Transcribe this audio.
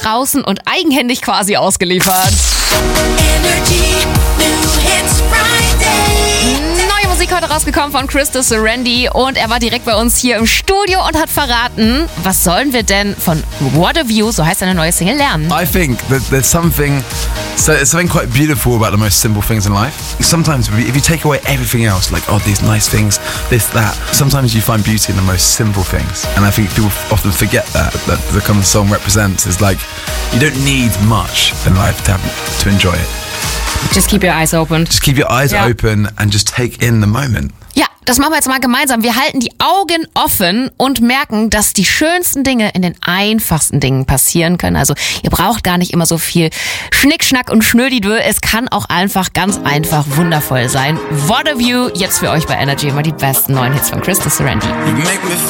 draußen und eigenhändig quasi ausgeliefert. Energy New Hits Friday. Neue Musik heute rausgekommen von Christos Serendi und er war direkt bei uns hier im Studio und hat verraten, was sollen wir denn von What a View, so heißt seine neue Single, lernen? I think that there's something quite beautiful about the most simple things in life. Sometimes if you take away everything else, like, oh, these nice things, this, that, sometimes you find beauty in the most simple things. And I think people often forget that the kind of song represents is like, you don't need much in life to enjoy it. Just keep your eyes open. Just keep your eyes open and just take in the moment. Ja, das machen wir jetzt mal gemeinsam. Wir halten die Augen offen und merken, dass die schönsten Dinge in den einfachsten Dingen passieren können. Also ihr braucht gar nicht immer so viel Schnickschnack und Schnödidö. Es kann auch einfach ganz einfach wundervoll sein. What a View, jetzt für euch bei Energy immer die besten neuen Hits von Christos Serendi.